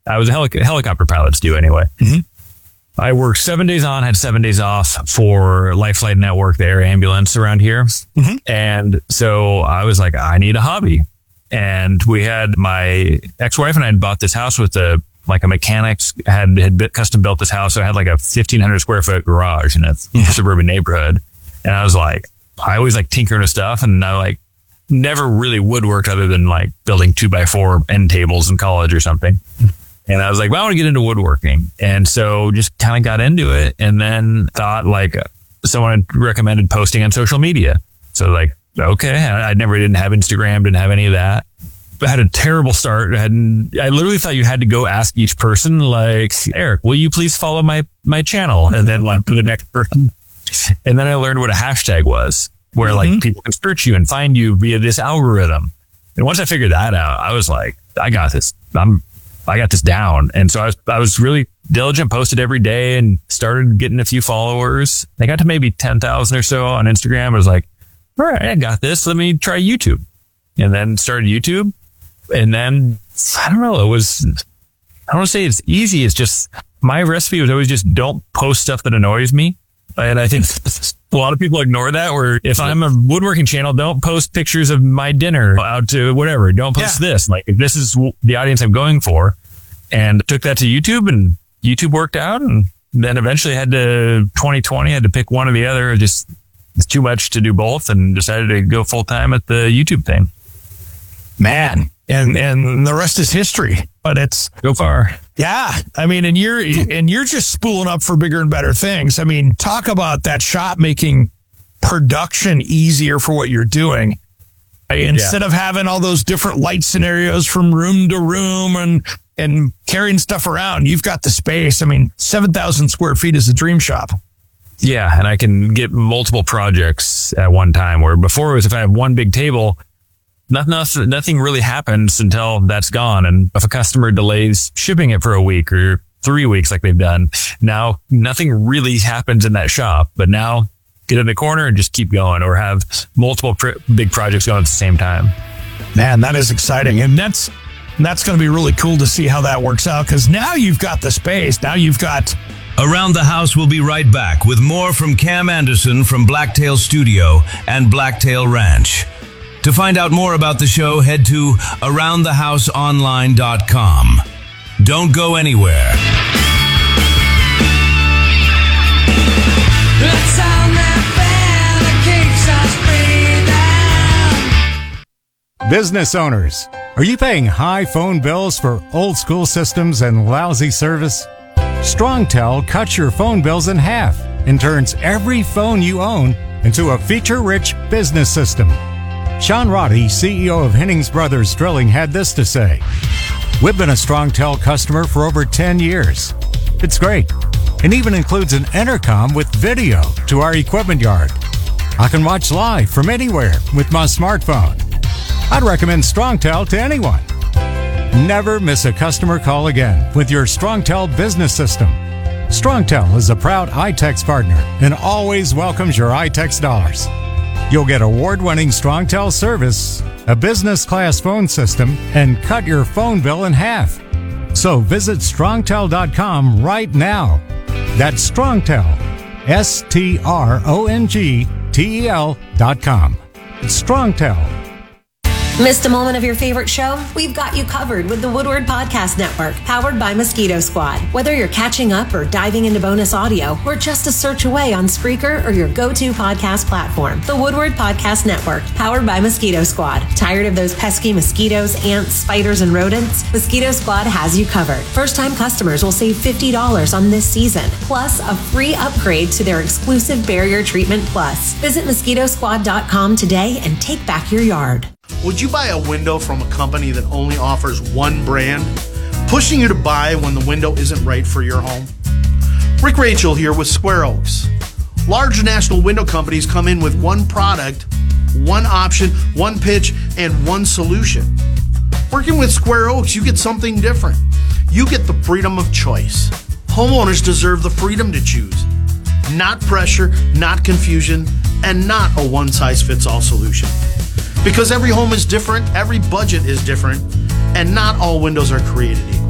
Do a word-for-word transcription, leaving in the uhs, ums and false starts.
I was a helic- helicopter pilot's due anyway. Mm-hmm. I worked seven days on, had seven days off for Life Flight Network, the air ambulance around here. Mm-hmm. And so I was like, I need a hobby. And we had my ex-wife and I had bought this house with a, like a mechanics had, had bit, custom built this house. So I had like a fifteen hundred square foot garage in a mm-hmm. suburban neighborhood. And I was like, I always like tinkering with stuff. And I like never really woodworked other than like building two by four end tables in college or something. And I was like, well, I want to get into woodworking. And so just kind of got into it and then thought like someone had recommended posting on social media. So like, okay, I, I never didn't have Instagram, didn't have any of that. But I had a terrible start. I, hadn't, I literally thought you had to go ask each person like, Eric, will you please follow my, my channel? And then like to the next person. And then I learned what a hashtag was, where mm-hmm. like people can search you and find you via this algorithm. And once I figured that out, I was like, I got this. I'm, I got this down. And so I was, I was really diligent, posted every day and started getting a few followers. I got to maybe ten thousand or so on Instagram. I was like, all right, I got this. Let me try YouTube. And then started YouTube. And then I don't know, it was, I don't want to say it's easy. It's just my recipe was always just don't post stuff that annoys me. And I think a lot of people ignore that, where if I'm a woodworking channel, don't post pictures of my dinner out to whatever. Don't post yeah. this. Like if this is the audience I'm going for. And took that to YouTube and YouTube worked out. And then eventually had to twenty twenty, had to pick one or the other. Just it's too much to do both and decided to go full time at the YouTube thing. Man. And, and the rest is history, but it's go far. Yeah. I mean, and you're, and you're just spooling up for bigger and better things. I mean, talk about that shop making production easier for what you're doing. Instead yeah. of having all those different light scenarios from room to room and, and carrying stuff around, you've got the space. I mean, seven thousand square feet is a dream shop. Yeah. And I can get multiple projects at one time, where before it was if I have one big table, Nothing, nothing really happens until that's gone. And if a customer delays shipping it for a week or three weeks like they've done, now nothing really happens in that shop. But now get in the corner and just keep going, or have multiple pr- big projects going at the same time. Man, that is exciting. And that's that's going to be really cool to see how that works out, because now you've got the space. Now you've got... Around the House will be right back with more from Cam Anderson from Blacktail Studio and Blacktail Ranch. To find out more about the show, head to around the house online dot com. Don't go anywhere. Let's sound that fan that keeps us breathing. Business owners, are you paying high phone bills for old school systems and lousy service? StrongTel cuts your phone bills in half and turns every phone you own into a feature-rich business system. Sean Roddy, C E O of Hennings Brothers Drilling, had this to say. We've been a StrongTel customer for over ten years. It's great, and even includes an intercom with video to our equipment yard. I can watch live from anywhere with my smartphone. I'd recommend StrongTel to anyone. Never miss a customer call again with your StrongTel business system. StrongTel is a proud iTex partner and always welcomes your iTex dollars. You'll get award-winning StrongTel service, a business-class phone system, and cut your phone bill in half. So visit strongtel dot com right now. That's StrongTel, S T R O N G T E L dot com. StrongTel. Missed a moment of your favorite show? We've got you covered with the Woodward Podcast Network, powered by Mosquito Squad. Whether you're catching up or diving into bonus audio, we're just a search away on Spreaker or your go-to podcast platform. The Woodward Podcast Network, powered by Mosquito Squad. Tired of those pesky mosquitoes, ants, spiders, and rodents? Mosquito Squad has you covered. First-time customers will save fifty dollars on this season, plus a free upgrade to their exclusive Barrier Treatment Plus. Visit mosquito squad dot com today and take back your yard. Would you buy a window from a company that only offers one brand, pushing you to buy when the window isn't right for your home? Rick Rachel here with Square Oaks. Large national window companies come in with one product, one option, one pitch, and one solution. Working with Square Oaks, you get something different. You get the freedom of choice. Homeowners deserve the freedom to choose. Not pressure, not confusion, and not a one-size-fits-all solution. Because every home is different, every budget is different, and not all windows are created equal.